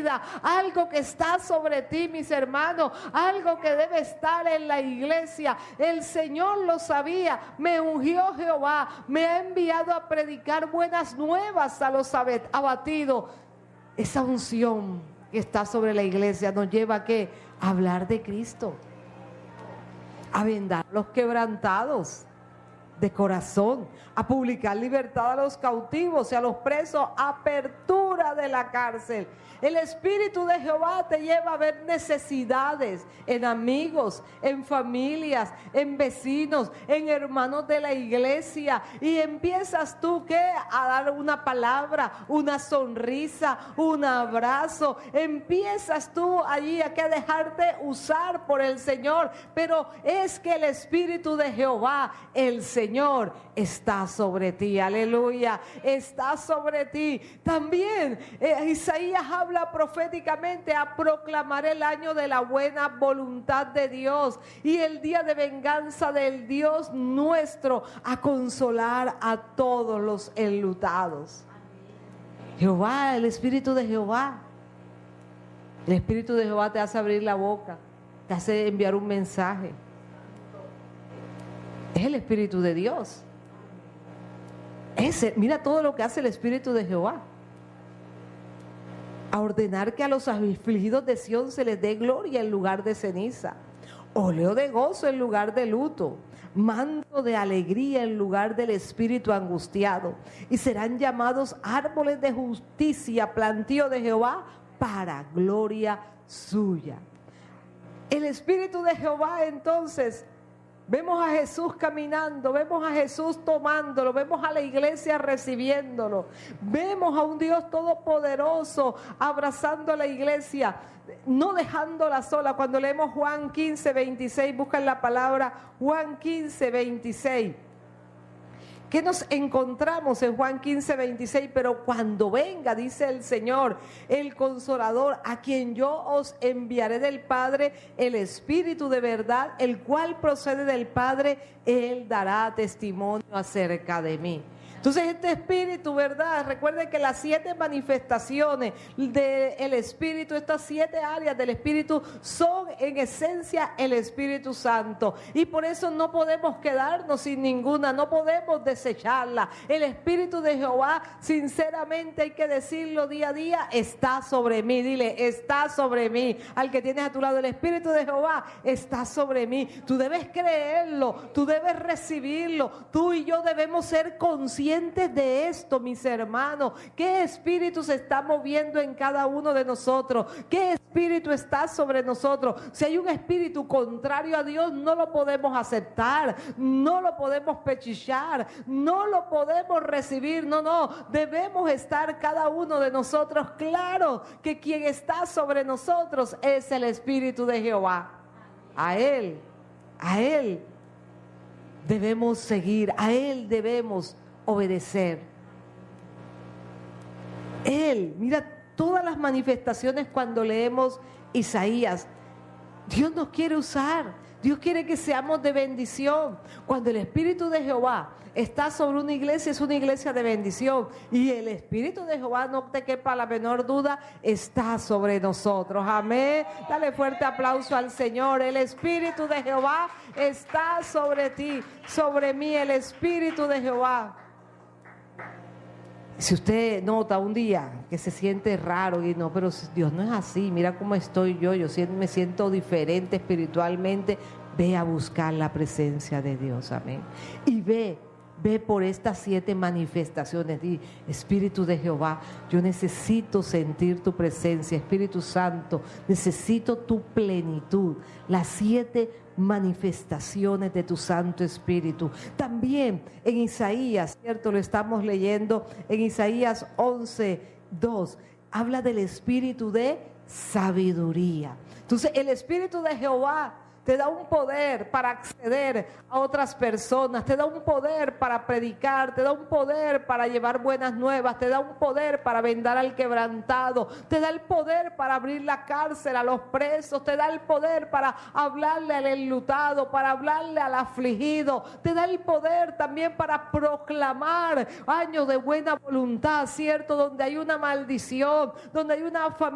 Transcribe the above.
vida, algo que está sobre ti, mis hermanos, algo que debe estar en la iglesia. El Señor lo sabía, me ungió Jehová, me ha enviado a predicar buenas nuevas a los abatidos. Esa unción que está sobre la iglesia nos lleva a ¿qué? A hablar de Cristo, a vendar a los quebrantados de corazón, a publicar libertad a los cautivos y a los presos, apertura de la cárcel. El Espíritu de Jehová te lleva a ver necesidades en amigos, en familias, en vecinos, en hermanos de la iglesia, y empiezas tú ¿qué? A dar una palabra, una sonrisa, un abrazo. Empiezas tú allí a que dejarte usar por el Señor, pero es que el Espíritu de Jehová, el Señor, está sobre ti. Aleluya, está sobre ti. También Isaías habla proféticamente: a proclamar el año de la buena voluntad de Dios y el día de venganza del Dios nuestro, a consolar a todos los enlutados. Jehová, el Espíritu de Jehová, el Espíritu de Jehová te hace abrir la boca, te hace enviar un mensaje. Es el Espíritu de Dios. Mira todo lo que hace el Espíritu de Jehová: a ordenar que a los afligidos de Sión se les dé gloria en lugar de ceniza, óleo de gozo en lugar de luto, manto de alegría en lugar del espíritu angustiado, y serán llamados árboles de justicia, plantío de Jehová, para gloria suya. El Espíritu de Jehová, entonces, vemos a Jesús caminando, vemos a Jesús tomándolo, vemos a la iglesia recibiéndolo, vemos a un Dios todopoderoso abrazando a la iglesia, no dejándola sola. Cuando leemos Juan 15:26, buscan la palabra Juan 15:26. ¿Qué nos encontramos en Juan 15:26? Pero cuando venga, dice el Señor, el Consolador, a quien yo os enviaré del Padre, el Espíritu de verdad, el cual procede del Padre, Él dará testimonio acerca de mí. Entonces este Espíritu, ¿verdad? Recuerden que las 7 manifestaciones del Espíritu, estas 7 áreas del Espíritu, son en esencia el Espíritu Santo. Y por eso no podemos quedarnos sin ninguna, no podemos desecharla. El Espíritu de Jehová, sinceramente hay que decirlo día a día, está sobre mí. Dile, está sobre mí. Al que tienes a tu lado, el Espíritu de Jehová está sobre mí. Tú debes creerlo, tú debes recibirlo. Tú y yo debemos ser conscientes de esto, mis hermanos. ¿Qué espíritu se está moviendo en cada uno de nosotros? ¿Qué espíritu está sobre nosotros? Si hay un espíritu contrario a Dios, no lo podemos aceptar, no lo podemos pechillar, no lo podemos recibir. No, debemos estar cada uno de nosotros claro que quien está sobre nosotros es el Espíritu de Jehová. A Él debemos seguir, a Él debemos obedecer. Él, mira todas las manifestaciones cuando leemos Isaías. Dios nos quiere usar, Dios quiere que seamos de bendición. Cuando el Espíritu de Jehová está sobre una iglesia, es una iglesia de bendición. Y el Espíritu de Jehová, no te quepa la menor duda, está sobre nosotros. Amén. Dale fuerte aplauso al Señor. El Espíritu de Jehová está sobre ti, sobre mí, el Espíritu de Jehová. Si usted nota un día que se siente raro y no, pero Dios no es así, mira cómo estoy yo me siento diferente espiritualmente, ve a buscar la presencia de Dios, amén. Y ve por estas 7 manifestaciones. Di, Espíritu de Jehová, yo necesito sentir tu presencia. Espíritu Santo, necesito tu plenitud. Las 7 manifestaciones de tu Santo Espíritu. También en Isaías, ¿cierto? Lo estamos leyendo en Isaías 11:2. Habla del espíritu de sabiduría. Entonces, el Espíritu de Jehová te da un poder para acceder a otras personas, te da un poder para predicar, te da un poder para llevar buenas nuevas, te da un poder para vendar al quebrantado, te da el poder para abrir la cárcel a los presos, te da el poder para hablarle al enlutado, para hablarle al afligido, te da el poder también para proclamar años de buena voluntad, ¿cierto? Donde hay una maldición, donde hay una familia